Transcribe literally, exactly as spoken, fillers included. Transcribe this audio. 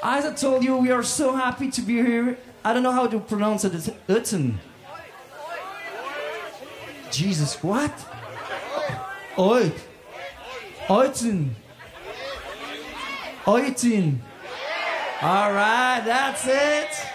As I told you, we are so happy to be here. I don't know how to pronounce it. It's Utzen. Jesus, what? Oit. Oitzen. Oitzen. All right, that's it.